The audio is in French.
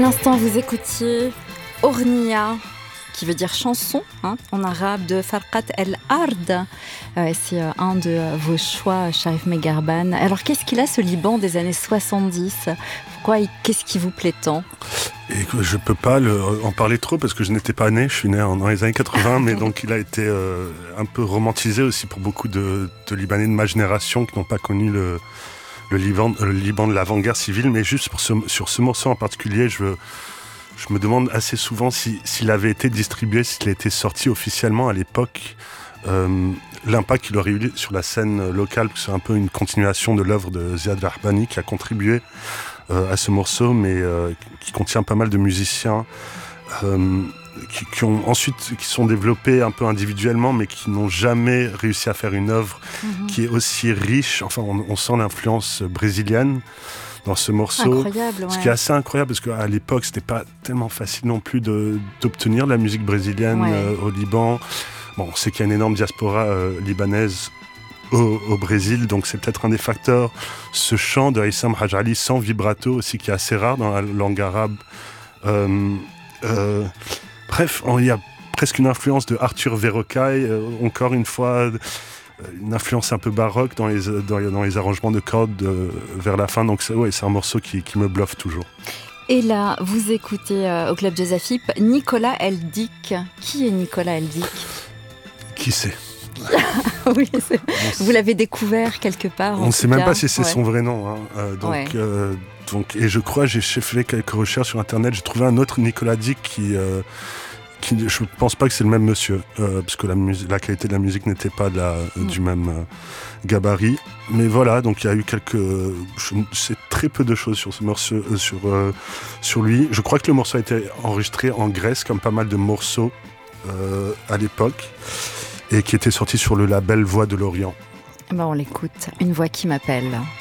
À l'instant, vous écoutiez Ornia, qui veut dire chanson en arabe, de Farqat El Ard. C'est un de vos choix, Sharif Megharban. Alors, qu'est-ce qu'il a, ce Liban des années 70 ? Qu'est-ce qui vous plaît tant ? Et que je peux pas en parler trop parce que je n'étais pas né, je suis né dans les années 80, mais donc il a été un peu romantisé aussi pour beaucoup de Libanais de ma génération qui n'ont pas connu le Liban de l'avant-guerre civile. Mais juste sur ce morceau en particulier, je me demande assez souvent s'il avait été distribué, s'il a été sorti officiellement à l'époque, l'impact qu'il aurait eu sur la scène locale, parce que c'est un peu une continuation de l'œuvre de Ziad Rahbani qui a contribué à ce morceau, mais qui contient pas mal de musiciens qui sont développés un peu individuellement, mais qui n'ont jamais réussi à faire une œuvre qui est aussi riche. Enfin, on sent l'influence brésilienne dans ce morceau. Incroyable, ouais. Ce qui est assez incroyable, parce qu'à l'époque, c'était pas tellement facile non plus d'obtenir la musique brésilienne au Liban. Bon, on sait qu'il y a une énorme diaspora libanaise au Brésil, donc c'est peut-être un des facteurs. Ce chant de Issam Hadj Ali sans vibrato aussi, qui est assez rare dans la langue arabe. Bref, il y a presque une influence de Arthur Verrocaille, encore une fois, une influence un peu baroque dans les arrangements de cordes vers la fin. Donc c'est un morceau qui me bluffe toujours. Et là, vous écoutez au Club Jazz Afip Nicolas Eldik. Qui est Nicolas Eldik ? Qui c'est ? Oui, vous l'avez découvert quelque part. On ne sait même pas si c'est son vrai nom. Donc, et je crois, j'ai fait quelques recherches sur Internet, j'ai trouvé un autre Nicolas Dick qui je ne pense pas que c'est le même monsieur, parce que la qualité de la musique n'était pas du même gabarit. Mais voilà, donc il y a eu je sais très peu de choses sur ce morceau, sur lui. Je crois que le morceau a été enregistré en Grèce, comme pas mal de morceaux à l'époque, et qui était sorti sur le label Voix de l'Orient. On l'écoute, Une voix qui m'appelle.